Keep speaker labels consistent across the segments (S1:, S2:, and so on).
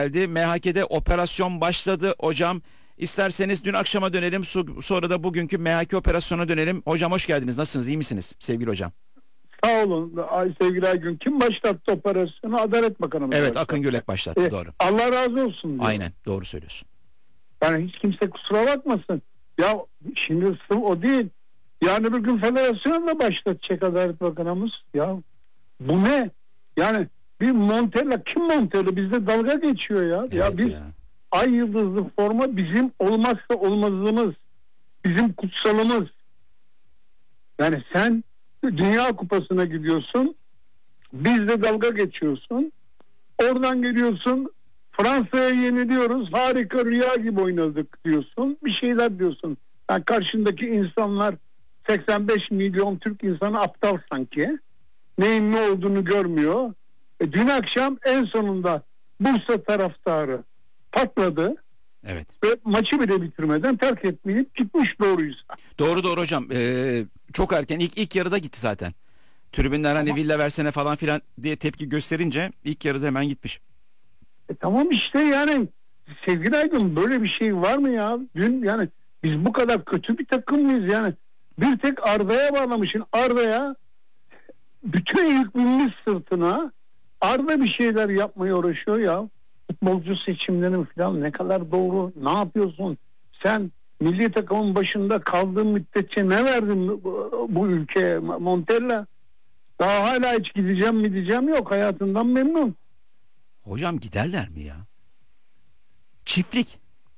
S1: geldi. MHK'de operasyon başladı hocam. İsterseniz dün akşama dönelim, sonra da bugünkü MHK operasyona dönelim. Hocam hoş geldiniz. Nasılsınız? İyi misiniz sevgili hocam?
S2: Sağ olun sevgili Aygün. Kim başlattı operasyonu? Adalet Bakanımız
S1: Evet,
S2: başlattı.
S1: Akın Gürek başlattı, doğru.
S2: Allah razı olsun diyor.
S1: Aynen, doğru söylüyorsun.
S2: Yani hiç kimse kusura bakmasın. Ya şimdi sırf o değil. Yani bir gün federasyonu da başlatacak Adalet Bakanımız. Ya bu ne? Yani bir Montella, kim Montella? Bizde dalga geçiyor ya.
S1: Evet
S2: ya biz
S1: ya.
S2: ay yıldızlı forma bizim olmazsa olmazımız. Bizim kutsalımız. Yani sen Dünya Kupası'na gidiyorsun. Bizle dalga geçiyorsun. Oradan geliyorsun. Fransa'ya yeniliyoruz. Harika, rüya gibi oynadık diyorsun. Bir şeyler diyorsun. Yani karşındaki insanlar 85 milyon Türk insanı aptal sanki. Neyin ne olduğunu görmüyor. Dün akşam en sonunda Bursa taraftarı patladı.
S1: Evet.
S2: Ve maçı bile bitirmeden terk etmeyip gitmiş doğruysa.
S1: Doğru hocam. Çok erken ilk yarıda gitti zaten. Tribünler hani villa versene falan filan diye tepki gösterince ilk yarıda hemen gitmiş.
S2: Tamam işte yani sevgili Aydın, böyle bir şey var mı ya? Dün yani biz bu kadar kötü bir takım mıyız yani? Bir tek Arda'ya bağlamışsın. Arda'ya bütün yük binmiş sırtına. Arda bir şeyler yapmaya uğraşıyor ya. Futbolcu seçimlerin falan ne kadar doğru? Ne yapıyorsun? Sen milli takımın başında kaldığın müddetçe ne verdin bu ülkeye Montella? Daha hala hiç gideceğim yok. Hayatından memnun.
S1: Hocam giderler mi ya? Çiftlik.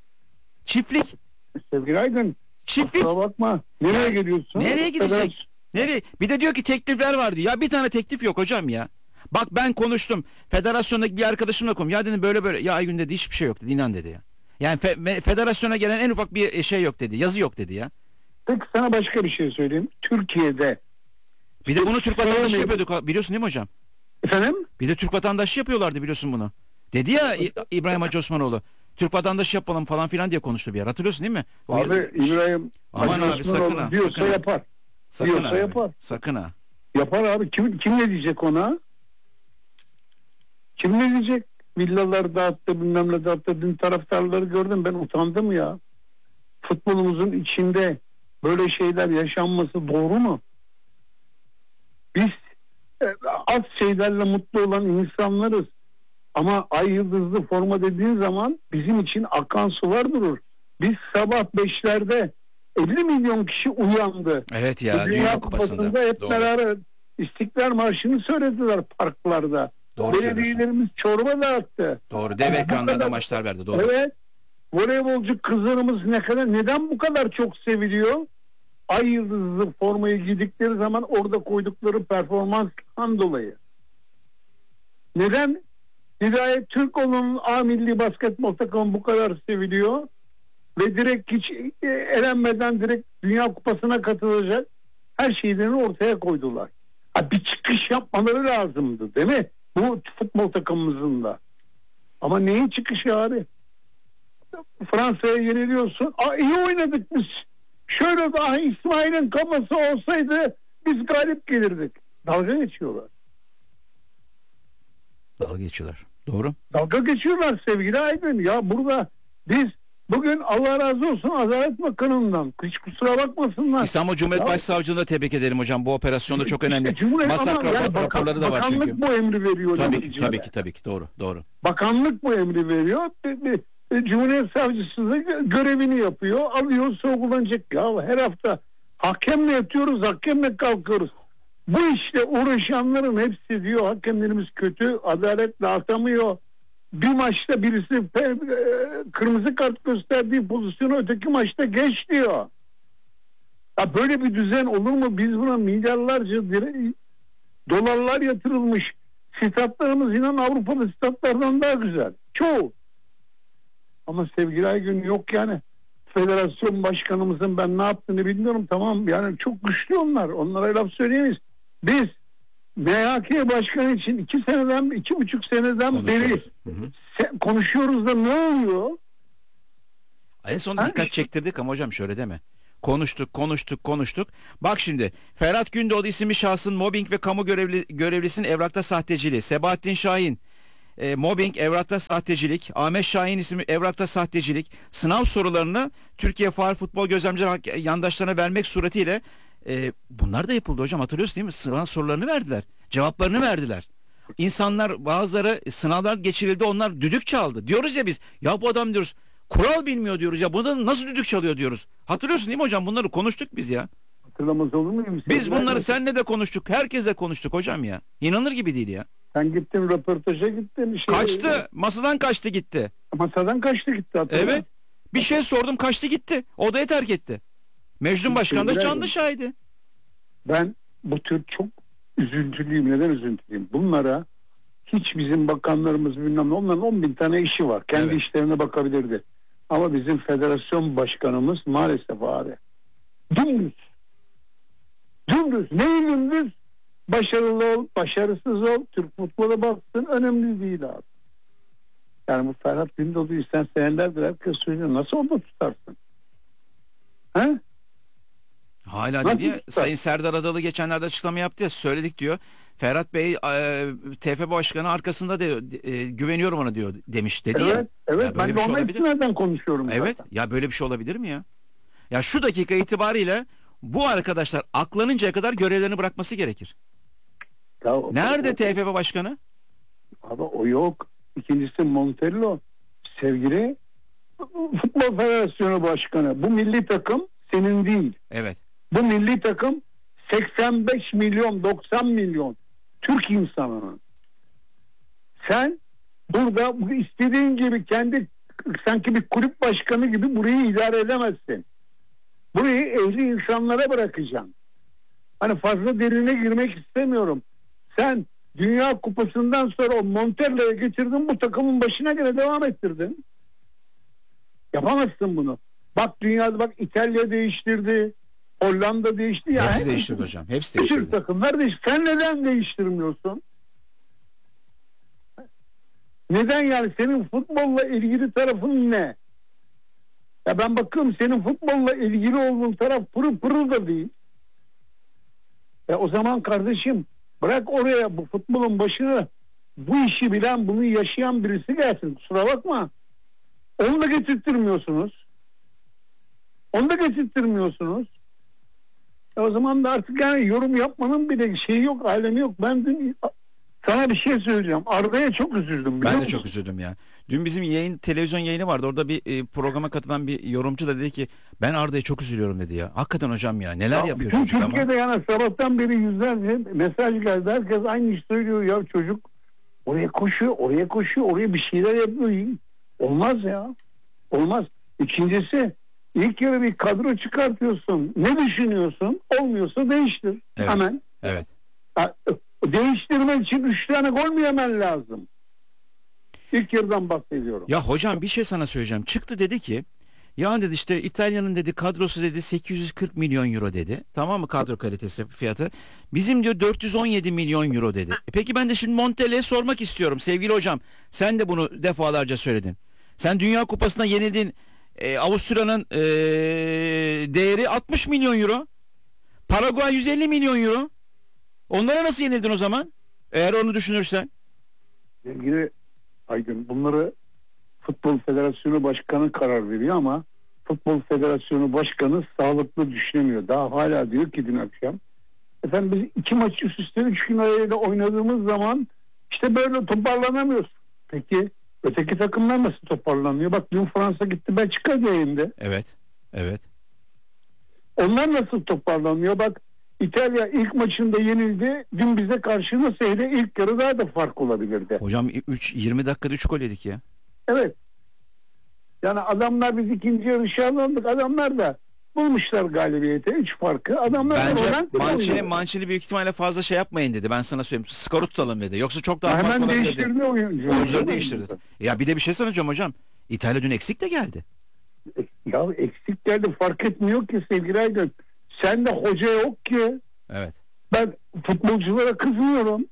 S2: Sevgili Aydın,
S1: Çiftlik.
S2: kusura bakma. Nereye gidiyorsun?
S1: Nereye gidecek? Nereye? Bir de diyor ki teklifler var diyor. Ya bir tane teklif yok hocam ya. Bak ben konuştum. Federasyondaki bir arkadaşımla konuştum. Ya dedim böyle. Ya Aygün dedi, hiçbir şey yok dedi. İnan dedi ya. Yani federasyona gelen en ufak bir şey yok dedi. Yazı yok dedi ya.
S2: Peki sana başka bir şey söyleyeyim. Türkiye'de.
S1: Bir de bunu Türk vatandaşı
S2: Söyleyeyim.
S1: yapıyorduk, biliyorsun değil mi hocam?
S2: Efendim?
S1: Bir de Türk vatandaşı yapıyorlardı, biliyorsun bunu. Dedi ya İbrahim Hacı Osmanoğlu. Türk vatandaşı yapalım falan filan diye konuştu bir yer. Hatırlıyorsun değil mi?
S2: Abi İbrahim
S1: Aman
S2: Hacı
S1: abi, sakın
S2: Osmanoğlu
S1: ha,
S2: diyorsa
S1: sakın ha.
S2: yapar.
S1: Sakın
S2: Diyorsa
S1: abi.
S2: yapar.
S1: Sakın ha.
S2: Yapar abi. Kim ne diyecek ona? Kim ne diyecek? Villalar dağıttı, bilmem ne dağıttı. Dün taraftarları gördüm, ben utandım ya. Futbolumuzun içinde böyle şeyler yaşanması doğru mu? Biz az şeylerle mutlu olan insanlarız. Ama ay yıldızlı forma dediğin zaman bizim için akan sular durur. Biz sabah 5'lerde 50 milyon kişi uyandı.
S1: Evet ya,
S2: Dünya Kupası'nda hep
S1: Doğru.
S2: beraber İstiklal Marşı'nı söylediler parklarda.
S1: Doğru
S2: Belediyelerimiz çorba dağıttı.
S1: Doğru. Dev ekranda maçlar verdi. Doğru.
S2: Evet. Voleybolcu kızlarımız neden bu kadar çok seviliyor? Ay yıldızlı formayı giydikleri zaman orada koydukları performanstan dolayı. Neden Hidayet Türkoğlu'nun A milli basketbol takımı bu kadar seviliyor ve direkt hiç elenmeden direkt Dünya Kupası'na katılacak her şeylerini ortaya koydular. Bir çıkış yapmaları lazımdı değil mi? Bu futbol takımımızın da. Ama neyin çıkışı abi? Fransa'ya yeniliyorsun. İyi oynadık biz. Şöyle daha İsmail'in kafası olsaydı biz galip gelirdik. Dalga geçiyorlar.
S1: Dalga geçiyorlar. Doğru.
S2: Dalga geçiyorlar sevgili Aydın. Ya burada biz bugün Allah razı olsun Adalet Bakanı'ndan. Hiç kusura bakmasınlar.
S1: İstanbul Cumhuriyet Başsavcılığını da tebrik edelim hocam. Bu operasyonda çok önemli. Masak raporları da var çünkü.
S2: Bakanlık bu emri veriyor.
S1: Tabii ki. Doğru.
S2: Bakanlık bu emri veriyor. Cumhuriyet Savcısı da görevini yapıyor. Alıyor, sorgulanacak. Ya her hafta hakemle yatıyoruz, hakemle kalkıyoruz. Bu işle uğraşanların hepsi diyor hakemlerimiz kötü, adalet dağıtamıyor. Bir maçta birisi kırmızı kart gösterdiği pozisyonu öteki maçta geç diyor. Ya böyle bir düzen olur mu? Biz buna milyarlarca dolarlar yatırılmış. Statlarımız inan Avrupa'da statlardan daha güzel. Çoğu. Ama sevgili Aygün yok yani. Federasyon başkanımızın ben ne yaptığını bilmiyorum, tamam yani çok güçlü onlar. Onlara laf söyleyemeyiz. Biz MHK başkanı için 2,5 seneden beri konuşuyoruz da ne oluyor?
S1: En son dikkat çektirdik ama hocam şöyle deme. Konuştuk. Bak şimdi Ferhat Gündoğdu isimli şahsın mobbing ve kamu görevlisinin evrakta sahteciliği. Sebahattin Şahin mobbing, evrakta sahtecilik, Ahmet Şahin isimli evrakta sahtecilik, sınav sorularını Türkiye Faal Futbol Gözlemcileri yandaşlarına vermek suretiyle bunlar da yapıldı hocam, hatırlıyorsun değil mi? Sınav sorularını verdiler, cevaplarını verdiler. İnsanlar, bazıları sınavlar geçirildi, onlar düdük çaldı. Diyoruz ya biz, ya bu adam diyoruz kural bilmiyor diyoruz ya, bundan nasıl düdük çalıyor diyoruz. Hatırlıyorsun değil mi hocam, bunları konuştuk biz ya.
S2: Hatırlamaz olur muyum?
S1: Biz bunları seninle de konuştuk, herkesle konuştuk hocam ya. İnanılır gibi değil ya.
S2: Sen gittin röportaja gittin.
S1: Kaçtı, masadan kaçtı gitti.
S2: Masadan kaçtı gitti. Hatırla.
S1: Evet. Bir şey sordum, kaçtı gitti. Odayı terk etti. Mecnun Başkan da canlı şahidi.
S2: Ben bu tür çok üzüntülüyüm. Neden üzüntülüyüm? Bunlara hiç bizim bakanlarımız bilmem ne, onların 10 bin tane işi var. Kendi
S1: Evet.
S2: işlerine bakabilirdi. Ama bizim federasyon başkanımız maalesef abi. Dümdüz. Dümdüz. Neyi dümdüz? Başarılı ol, başarısız ol. Türk futbola baksın. Önemli değil abi. Yani bu Ferhat Gündoğdu'yu sen senelerdir herkes söylüyor. Nasıl orada tutarsın? He?
S1: Hala
S2: Nasıl
S1: dedi ya,
S2: tutar?
S1: Sayın Serdar Adalı geçenlerde açıklama yaptı ya, söyledik diyor. Ferhat Bey TFF Başkanı arkasında diyor, güveniyorum ona diyor demiş dedi ya.
S2: Evet, evet.
S1: Ya böyle
S2: Ben
S1: bir
S2: de
S1: şey
S2: onun
S1: olabilir.
S2: nereden konuşuyorum
S1: Evet
S2: zaten.
S1: ya, böyle bir şey olabilir mi ya? Ya şu dakika itibariyle bu arkadaşlar aklanıncaya kadar görevlerini bırakması gerekir.
S2: Ya,
S1: Nerede TFF Başkanı?
S2: Abi o yok. İkincisi Montello. Sevgili Futbol Federasyonu Başkanı. Bu milli takım senin değil.
S1: Evet.
S2: Bu milli takım 85 milyon 90 milyon Türk insanının. Sen burada istediğin gibi kendi sanki bir kulüp başkanı gibi burayı idare edemezsin. Burayı ehli insanlara bırakacaksın. Hani fazla derine girmek istemiyorum. Sen Dünya Kupası'ndan sonra o Montella'ya getirdin, bu takımın başına göre devam ettirdin. Yapamazsın bunu. Bak dünyada, bak İtalya değiştirdi. Hollanda değişti. Ya,
S1: Hepsi değiştirdi hocam. Hepsi
S2: bütün
S1: değiştirdi.
S2: takımlar değişti. Sen neden değiştirmiyorsun? Neden yani? Senin futbolla ilgili tarafın ne? Ya ben bakıyorum, senin futbolla ilgili olduğun taraf pırıl pırıl da değil. O zaman kardeşim, bırak oraya bu futbolun başına bu işi bilen, bunu yaşayan birisi gelsin. Kusura bakma. Onu da getirttirmiyorsunuz. Onu da getirttirmiyorsunuz. O zaman da artık yani yorum yapmanın bile şeyi yok, alemi yok. Ben dün sana bir şey söyleyeceğim. Arda'ya çok üzüldüm.
S1: Ben de
S2: musun?
S1: çok üzüldüm ya. Dün bizim televizyon yayını vardı. Orada bir programa katılan bir yorumcu da dedi ki ben Arda'ya çok üzülüyorum dedi ya. Hakikaten hocam ya, neler
S2: Ya
S1: yapıyor
S2: bütün
S1: çocuk ama.
S2: Türkiye'de yani sabahtan beri yüzlerce mesaj geldi. Herkes aynı işi söylüyor ya, çocuk oraya koşuyor, oraya koşuyor, oraya bir şeyler yapıyor. Olmaz ya. Olmaz. İkincisi, ilk yarı bir kadro çıkartıyorsun. Ne düşünüyorsun? Olmuyorsa değiştir.
S1: Evet.
S2: Hemen.
S1: Evet.
S2: Değiştirmek için 3 tane gol mü yemen lazım? İlk yarıdan bahsediyorum.
S1: Ya hocam bir şey sana söyleyeceğim. Çıktı dedi ki ya dedi işte İtalya'nın dedi kadrosu dedi 840 milyon euro dedi. Tamam mı, kadro kalitesi fiyatı? Bizim diyor 417 milyon euro dedi. Peki ben de şimdi Montella'ya sormak istiyorum sevgili hocam. Sen de bunu defalarca söyledin. Sen Dünya Kupası'na yenildin. Avusturya'nın değeri 60 milyon euro. Paraguay 150 milyon euro. Onlara nasıl yenildin o zaman? Eğer onu düşünürsen.
S2: Sevgili Aydın, bunları Futbol Federasyonu Başkanı karar veriyor ama Futbol Federasyonu Başkanı sağlıklı düşünemiyor. Daha hala diyor ki dün akşam, efendim biz 2 maç üst üste 3 gün arayla oynadığımız zaman işte böyle toparlanamıyoruz. Peki öteki takımlar nasıl toparlanıyor? Bak dün Fransa gitti, Belçika yenildi.
S1: Evet. Evet.
S2: Onlar nasıl toparlanıyor? Bak İtalya ilk maçında yenildi. Dün bize karşı nasıl, ilk yarı daha da fark olabilirdi.
S1: Hocam 20 dakikada 3 gol yedik ya.
S2: Evet. Yani adamlar, biz ikinci yarışı alındık. Adamlar da bulmuşlar galibiyete. 3 farkı. Adamlar da
S1: Bence
S2: Rolanti'de oynuyor.
S1: Mancini büyük ihtimalle fazla şey yapmayın dedi. Ben sana söyleyeyim. Skoru tutalım dedi. Yoksa çok daha farklı
S2: Hemen
S1: olabilirdi.
S2: değiştirdi oyuncu.
S1: Oyuncuları değiştirdi. Ya bir de bir şey sanacağım hocam. İtalya dün eksik de geldi.
S2: Ya eksik geldi, fark etmiyor ki sevgili Aydın. Sen de hoca yok ki.
S1: Evet.
S2: Ben futbolculara kızmıyorum.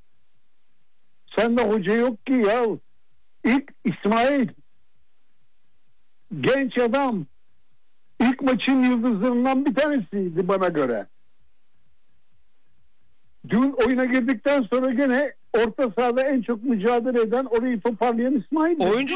S2: Sen de hoca yok ki ya. İlk İsmail, genç adam, ilk maçın yıldızlarından bir tanesiydi bana göre. Dün oyuna girdikten sonra gene orta sahada en çok mücadele eden, orayı toparlayan İsmail Bey.
S1: Oyuncu